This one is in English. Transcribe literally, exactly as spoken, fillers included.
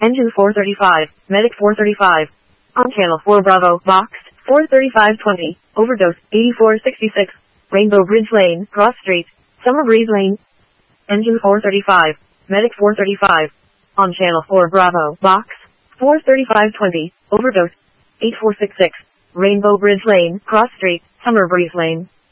Engine four thirty-five, Medic four thirty-five. On channel four Bravo, boxed, four thirty-five twenty, overdose, eighty-four sixty-six, Rainbow Bridge Lane, Cross Street, Summer Breeze Lane. Engine four thirty-five, Medic four thirty-five. On channel four Bravo, box, four thirty-five twenty, overdose, eighty-four sixty-six, Rainbow Bridge Lane, Cross Street, Summer Breeze Lane.